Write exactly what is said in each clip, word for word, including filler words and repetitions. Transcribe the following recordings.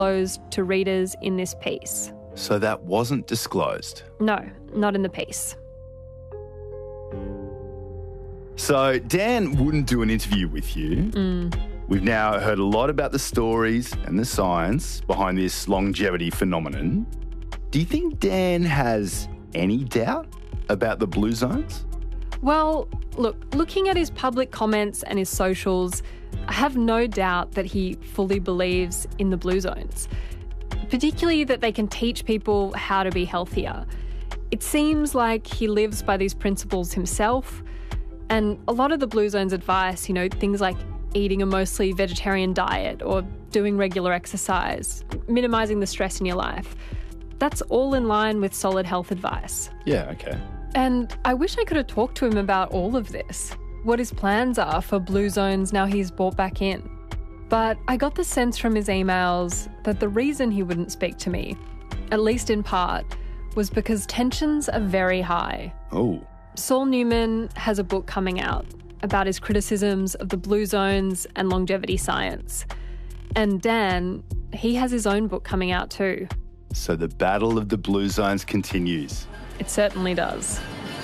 disclosed to readers in this piece. So that wasn't disclosed? No, not in the piece. So Dan wouldn't do an interview with you. Mm. We've now heard a lot about the stories and the science behind this longevity phenomenon. Do you think Dan has any doubt about the blue zones? Well, look, looking at his public comments and his socials, I have no doubt that he fully believes in the blue zones, particularly that they can teach people how to be healthier. It seems like he lives by these principles himself, and a lot of the blue zones advice, you know, things like eating a mostly vegetarian diet or doing regular exercise, minimising the stress in your life, that's all in line with solid health advice. Yeah, okay. And I wish I could have talked to him about all of this, what his plans are for blue zones now he's bought back in. But I got the sense from his emails that the reason he wouldn't speak to me, at least in part, was because tensions are very high. Oh. Saul Newman has a book coming out about his criticisms of the blue zones and longevity science. And Dan, he has his own book coming out too. So the battle of the blue zones continues. It certainly does.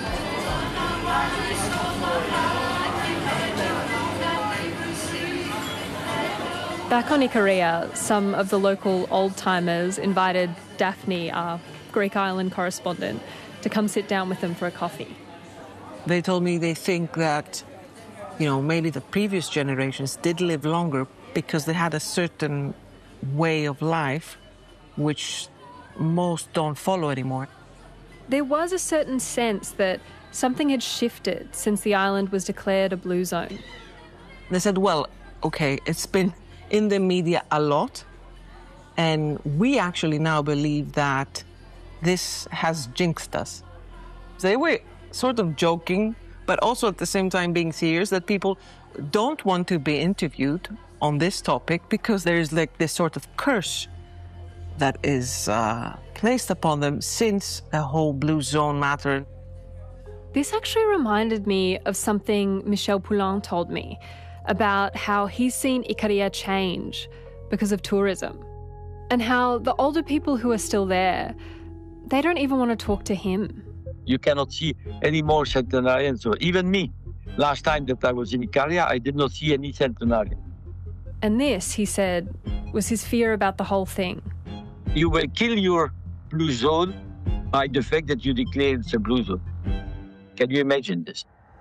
Back on Ikaria, some of the local old-timers invited Daphne, our Greek island correspondent, to come sit down with them for a coffee. They told me they think that, you know, maybe the previous generations did live longer because they had a certain way of life which most don't follow anymore. There was a certain sense that something had shifted since the island was declared a blue zone. They said, well, okay, it's been in the media a lot, and we actually now believe that this has jinxed us. They were sort of joking, but also at the same time being serious, that people don't want to be interviewed on this topic because there is like this sort of curse that is uh, placed upon them since the whole blue zone matter. This actually reminded me of something Michel Poulain told me about how he's seen Ikaria change because of tourism, and how the older people who are still there, they don't even want to talk to him. You cannot see any more centenarians. So even me, last time that I was in Ikaria, I did not see any centenarian. And this, he said, was his fear about the whole thing. You will kill your blue zone by the fact that you declare it's a blue zone. Can you imagine this?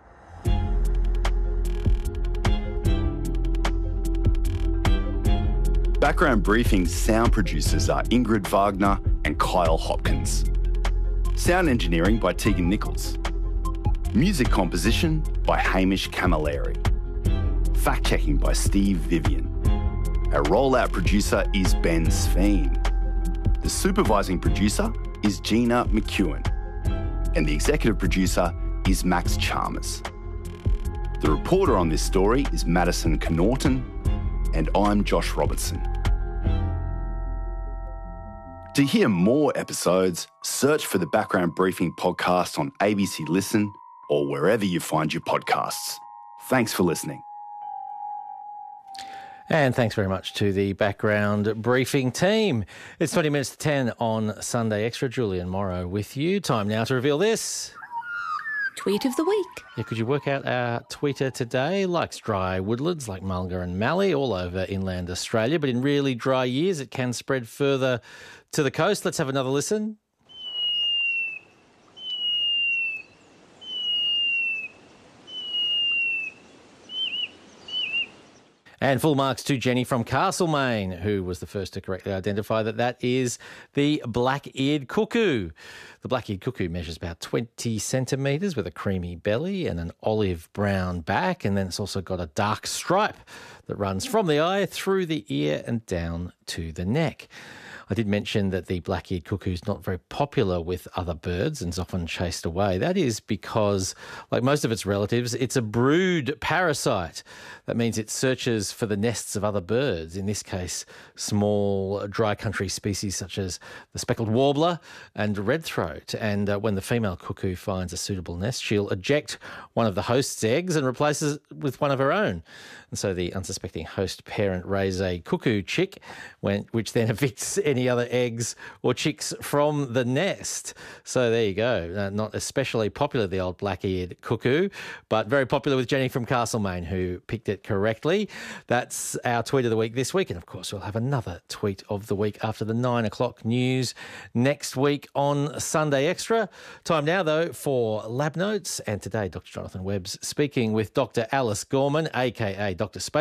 Background Briefing's sound producers are Ingrid Wagner and Kyle Hopkins. Sound engineering by Tegan Nichols. Music composition by Hamish Camilleri. Fact-checking by Steve Vivian. Our rollout producer is Ben Sveen. The supervising producer is Gina McEwen. And the executive producer is Max Chalmers. The reporter on this story is Madison Connaughton, and I'm Josh Robertson. To hear more episodes, search for the Background Briefing podcast on A B C Listen or wherever you find your podcasts. Thanks for listening. And thanks very much to the Background Briefing team. It's twenty minutes to ten on Sunday Extra. Julian Morrow with you. Time now to reveal this. Tweet of the week. Yeah, could you work out our tweeter today? Likes dry woodlands like Mulga and Mallee all over inland Australia, but in really dry years it can spread further to the coast. Let's have another listen. And full marks to Jenny from Castlemaine, who was the first to correctly identify that that is the black-eared cuckoo. The black-eared cuckoo measures about twenty centimetres with a creamy belly and an olive-brown back, and then it's also got a dark stripe that runs from the eye through the ear and down to the neck. I did mention that the black-eared cuckoo is not very popular with other birds and is often chased away. That is because, like most of its relatives, it's a brood parasite. That means it searches for the nests of other birds, in this case, small dry country species such as the speckled warbler and redthroat. And uh, when the female cuckoo finds a suitable nest, she'll eject one of the host's eggs and replace it with one of her own. And So the unsuspecting host parent raise a cuckoo chick, when, which then evicts any other eggs or chicks from the nest. So there you go. Uh, not especially popular, the old black-eared cuckoo, but very popular with Jenny from Castlemaine, who picked it correctly. That's our tweet of the week this week. And, of course, we'll have another tweet of the week after the nine o'clock news next week on Sunday Extra. Time now, though, for Lab Notes. And today, Doctor Jonathan Webb's speaking with Doctor Alice Gorman, a k a. Doctor Space.